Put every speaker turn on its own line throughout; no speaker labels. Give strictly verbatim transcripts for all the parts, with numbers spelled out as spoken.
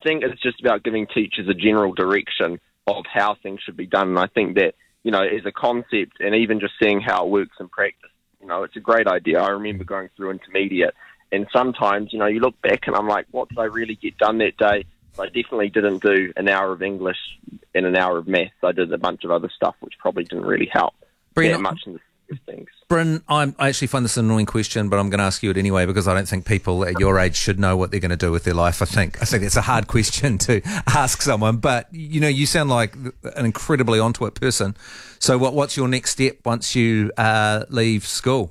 think it's just about giving teachers a general direction of how things should be done. And I think that, you know, as a concept and even just seeing how it works in practice, you know, it's a great idea. I remember going through intermediate, and sometimes, you know, you look back and I'm like, what did I really get done that day? I definitely didn't do an hour of English and an hour of maths. I did a bunch of other stuff which probably didn't really help
Bryn,
that much in the of things.
Bryn, I'm, I actually find this an annoying question, but I'm going to ask you it anyway because I don't think people at your age should know what they're going to do with their life. I think I think it's a hard question to ask someone, but you know, you sound like an incredibly onto it person. So, what what's your next step once you uh, leave school?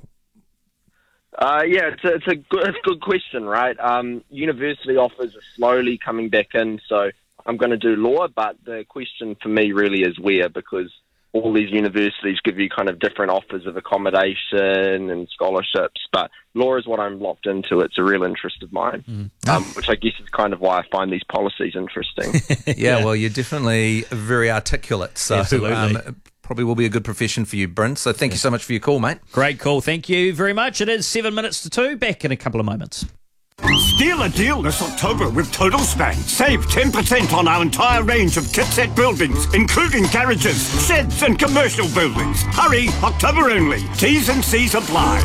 Uh, yeah, it's a, it's a good, it's a good question, right? Um, university offers are slowly coming back in, so I'm going to do law, but the question for me really is where, because all these universities give you kind of different offers of accommodation and scholarships, but law is what I'm locked into. It's a real interest of mine, mm. um, which I guess is kind of why I find these policies interesting.
yeah, yeah, well, you're definitely very articulate, so
Absolutely.
Um, probably will be a good profession for you, Bryn. So thank you so much for your call, mate.
Great call. Thank you very much. It is seven minutes to two. Back in a couple of moments.
Steal a deal this October with Total Span. Save ten percent on our entire range of kitset buildings, including garages, sheds and commercial buildings. Hurry, October only. T's and C's apply.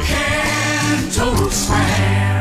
Total Span.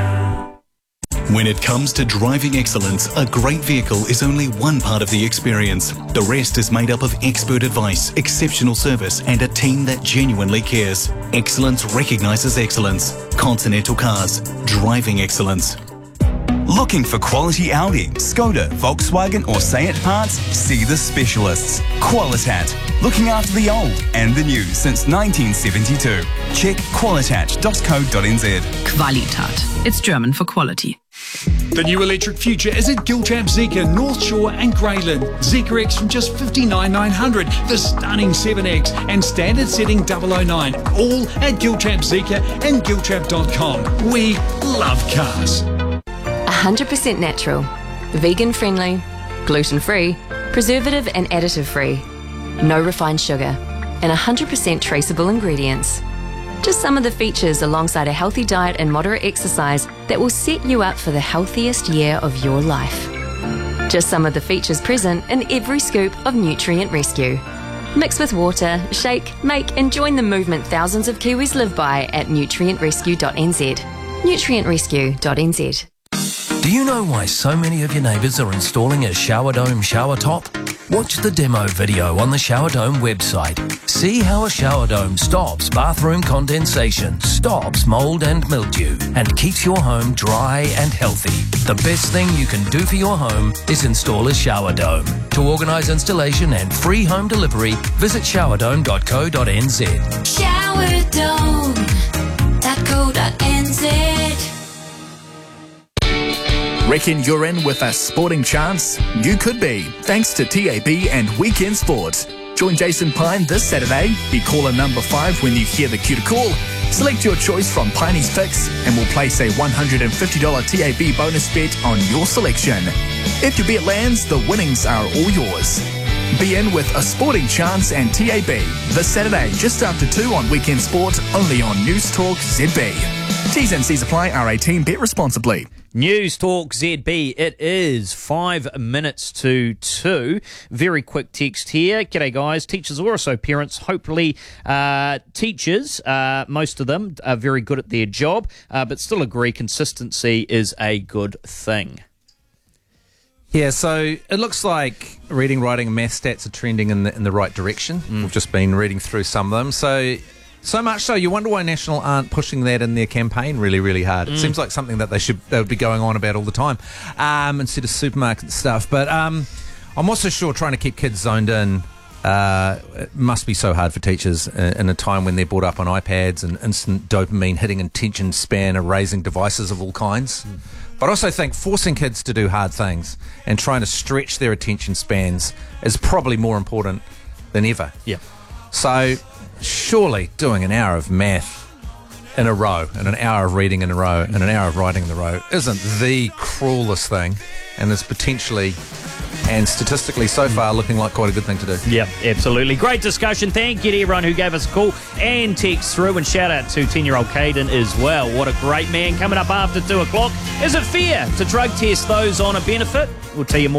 When it comes to driving excellence, a great vehicle is only one part of the experience. The rest is made up of expert advice, exceptional service, and a team that genuinely cares. Excellence recognises excellence. Continental Cars. Driving excellence.
Looking for quality Audi, Skoda, Volkswagen or Seat parts? See the specialists. Qualitat. Looking after the old and the new since nineteen seventy-two. Check qualitat dot co dot n z.
Qualitat. It's German for quality.
The new electric future is at Giltrap Zeekr, North Shore and Greyland. Zeekr X from just fifty-nine thousand nine hundred, the stunning seven X and standard setting double oh nine. All at Giltrap Zeekr and giltrap dot com. We love cars.
one hundred percent natural, vegan-friendly, gluten-free, preservative and additive-free, no refined sugar, and one hundred percent traceable ingredients. Just some of the features alongside a healthy diet and moderate exercise that will set you up for the healthiest year of your life. Just some of the features present in every scoop of Nutrient Rescue. Mix with water, shake, make and join the movement thousands of Kiwis live by at nutrient rescue dot n z. nutrient rescue dot n z.
Do you know why so many of your neighbours are installing a Shower Dome shower top? Watch the demo video on the Shower Dome website. See how a shower dome stops bathroom condensation, stops mould and mildew, and keeps your home dry and healthy. The best thing you can do for your home is install a shower dome. To organise installation and free home delivery, visit shower dome dot co dot n z.
shower dome dot co dot n z.
Reckon you're in with a sporting chance? You could be, thanks to T A B and Weekend Sport. Join Jason Pine this Saturday. Be caller number five when you hear the cue to call. Select your choice from Piney's picks and we'll place a one hundred fifty dollars T A B bonus bet on your selection. If your bet lands, the winnings are all yours. Be in with a sporting chance and T A B this Saturday just after two on Weekend Sport, only on News Talk Z B. T's and C's apply. R eighteen. Bet responsibly.
News Talk Z B. It is five minutes to two. Very quick text here. G'day guys, teachers or also parents. Hopefully uh, teachers, uh, most of them are very good at their job, uh, but still agree consistency is a good thing.
Yeah, so it looks like reading, writing and math stats are trending in the, in the right direction. Mm. We've just been reading through some of them. So... So much so, you wonder why National aren't pushing that in their campaign really, really hard. It mm. seems like something that they should they would be going on about all the time, um, instead of supermarket stuff. But um, I'm also sure trying to keep kids zoned in uh, it must be so hard for teachers in a time when they're brought up on iPads and instant dopamine hitting attention span erasing devices of all kinds. Mm. But I also think forcing kids to do hard things and trying to stretch their attention spans is probably more important than ever.
Yeah.
So... surely doing an hour of math in a row and an hour of reading in a row and an hour of writing in a row isn't the cruelest thing, and is potentially and statistically so far looking like quite a good thing to do.
Yeah, absolutely. Great discussion. Thank you to everyone who gave us a call and text through, and shout out to ten-year-old Caden as well. What a great man. Coming up after two o'clock, is it fair to drug test those on a benefit? We'll tell you more.